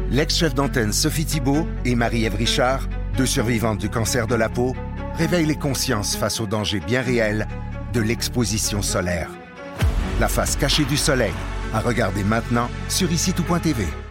L'ex-chef d'antenne Sophie Thibault et Marie-Ève Richard, deux survivantes du cancer de la peau, réveillent les consciences face aux dangers bien réels de l'exposition solaire. La face cachée du soleil, à regarder maintenant sur ICITout.tv.